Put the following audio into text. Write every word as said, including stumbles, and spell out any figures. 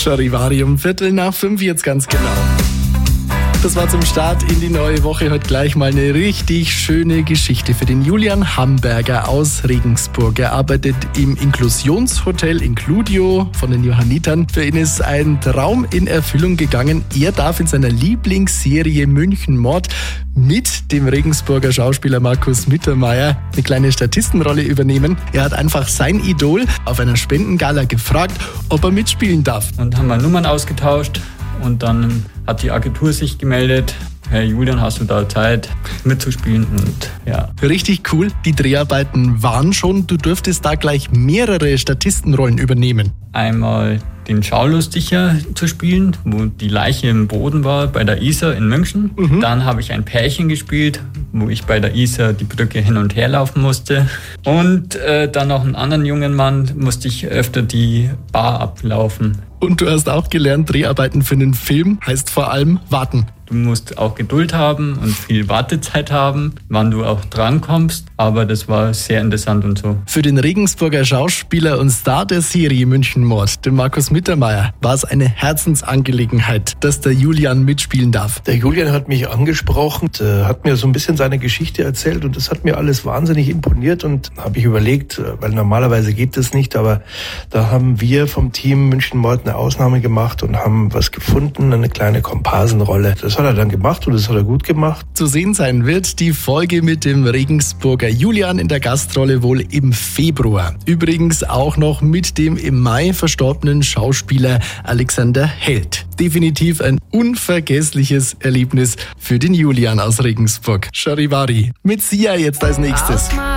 Charivari um Viertel nach fünf jetzt ganz genau. Das war zum Start in die neue Woche heute gleich mal eine richtig schöne Geschichte für den Julian Hamberger aus Regensburg. Er arbeitet im Inklusionshotel Includio von den Johannitern. Für ihn ist ein Traum in Erfüllung gegangen. Er darf in seiner Lieblingsserie München Mord mit dem Regensburger Schauspieler Markus Mittermeier eine kleine Statistenrolle übernehmen. Er hat einfach sein Idol auf einer Spendengala gefragt, ob er mitspielen darf. Und haben wir Nummern ausgetauscht. Und dann hat die Agentur sich gemeldet. Hey Julian, hast du da Zeit mitzuspielen? Und ja. Richtig cool. Die Dreharbeiten waren schon. Du durftest da gleich mehrere Statistenrollen übernehmen. Einmal den Schaulustiger zu spielen, wo die Leiche im Boden war bei der Isar in München. Mhm. Dann habe ich ein Pärchen gespielt, wo ich bei der Isar die Brücke hin und her laufen musste. Und äh, dann noch einen anderen jungen Mann musste ich öfter die Bar ablaufen. Und du hast auch gelernt, Dreharbeiten für einen Film heißt vor allem warten. Du musst auch Geduld haben und viel Wartezeit haben, wann du auch drankommst. Aber das war sehr interessant und so. Für den Regensburger Schauspieler und Star der Serie München Mord, den Markus Mittermeier, war es eine Herzensangelegenheit, dass der Julian mitspielen darf. Der Julian hat mich angesprochen, hat mir so ein bisschen seine Geschichte erzählt und das hat mir alles wahnsinnig imponiert und habe ich überlegt, weil normalerweise geht das nicht, aber da haben wir vom Team München Mord eine Ausnahme gemacht und haben was gefunden, eine kleine Komparsenrolle. Das hat er dann gemacht und das hat er gut gemacht. Zu sehen sein wird die Folge mit dem Regensburger Julian in der Gastrolle wohl im Februar. Übrigens auch noch mit dem im Mai verstorbenen Schauspieler Alexander Held. Definitiv ein unvergessliches Erlebnis für den Julian aus Regensburg. Charivari mit Sia jetzt als nächstes.